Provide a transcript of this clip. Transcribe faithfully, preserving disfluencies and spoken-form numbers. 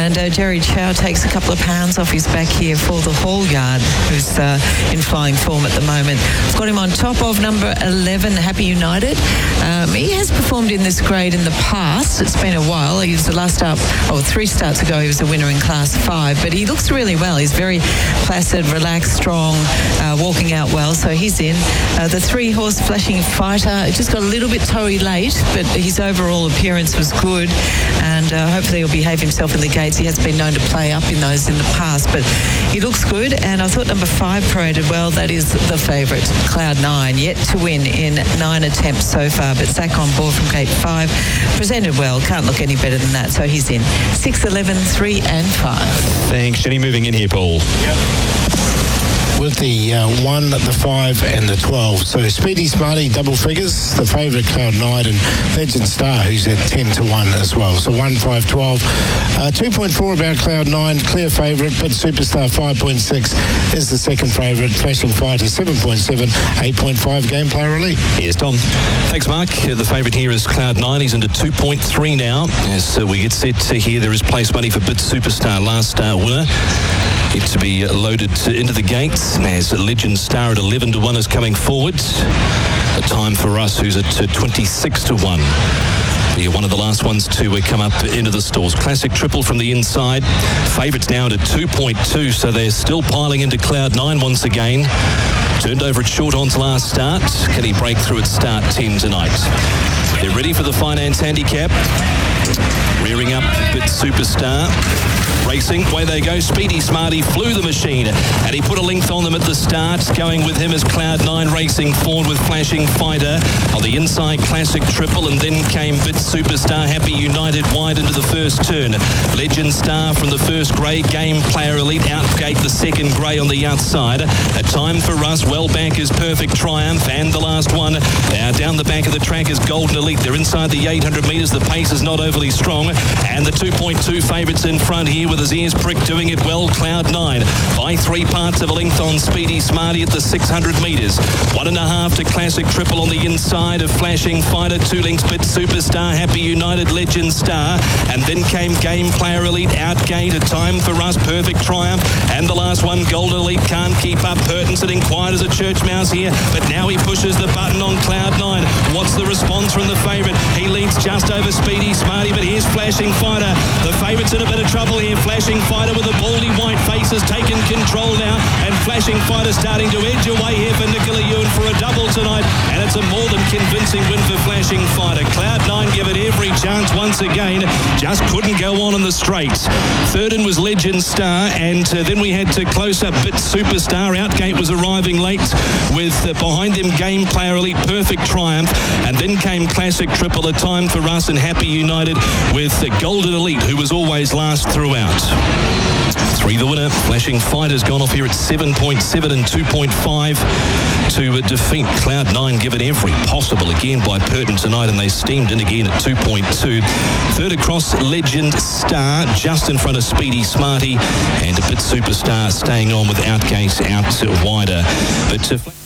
And uh, Jerry Chow takes a couple of pounds off his back here for the Hall Yard, who's uh, in flying form at the moment. I've got him on top of number eleven, Happy United. Um, he has performed in this grade in the past. It's been a while. He was the last up, oh, three starts ago, he was a winner in Class five. But he looks really well. He's very placid, relaxed, strong, uh, walking out well. So he's in. Uh, the three-horse Flashing Fighter just got a little bit toey late, but his overall appearance was good. And uh, hopefully he'll behave himself in the gates. He has been known to play up in those in the past, but he looks good. And I thought number five paraded well. That is the favourite, Cloud Nine, yet to win in nine attempts so far. But Zach on board from gate five, presented well. Can't look any better than that. So he's in. Six, eleven, three, and five. Thanks, Jenny. Moving in here, Paul. Yep. With the uh, one, the five, and the twelve. So Speedy Smarty, double figures. The favourite, Cloud Nine, and Legend Star, who's at ten to one as well. So one, five, twelve. Uh, two point four about Cloud Nine, clear favourite, but Superstar five point six is the second favourite. Flashing Fighter seven point seven, eight point five Game Player Elite. Here's Tom. Thanks, Mark. The favourite here is Cloud Nine. He's into two point three now. As uh, we get set to here, there is place money for Bit Superstar, last star winner. It to be loaded into the gates as Legend Star at eleven to one is coming forward. A time for us, who's at twenty-six to one. Be one of the last ones to come up into the stalls. Classic Triple from the inside. Favourites now to two point two, so they're still piling into Cloud Nine once again. Turned over at short on's last start. Can he break through at start ten tonight? They're ready for the finance handicap. Rearing up Bit Superstar. Racing, away they go. Speedy Smarty flew the machine, and he put a length on them at the start. Going with him is Cloud Nine racing forward with Flashing Fighter. On the inside, Classic Triple, and then came Bit Superstar. Happy United wide into the first turn. Legend Star from the first grey. Game Player Elite outgate the second grey on the outside. A time for us. Well back is Perfect Triumph, and the last one. Now down the back of the track is Golden Elite. They're inside the eight hundred metres. The pace is not overly strong, and the two point two favourites in front here with his ears pricked, doing it well. Cloud Nine by three parts of a length on Speedy Smarty at the six hundred metres. One and a half to Classic Triple on the inside of Flashing Fighter. Two lengths Bit Superstar, Happy United, Legend Star, and then came Game Player Elite outgate. A time for us, Perfect Triumph, and the last one, Golden Elite, can't keep up. Burton sitting quiet as a church mouse here, but now he pushes the button on Cloud Nine. What's the response from the favourite? He leads just over Speedy Smarty, but here's Flashing Fighter. The favourite's in a bit of trouble here. Flashing Fighter with a baldy white face has taken control now, and Flashing Fighter starting to edge away here for Nicola Ewan for a double tonight, and it's a more than convincing win for Flashing Fighter. Cloud Nine give it every chance once again, just couldn't go on in the straights. Third in was Legend Star, and uh, then we had to close up Bit Superstar. Outgate was arriving late with uh, behind them Game Player Elite, Perfect Triumph, and then came Classic Triple. A time for us and Happy United with uh, Golden Elite, who was always last throughout. Three the winner. Flashing Fighter's gone off here at seven point seven and two point five to uh, defeat Cloud Nine, given every possible again by Burton tonight, and they steamed in again at two point two. Third across, Legend Star, just in front of Speedy Smarty, and a Bit Superstar staying on with outgate out wider. But uh,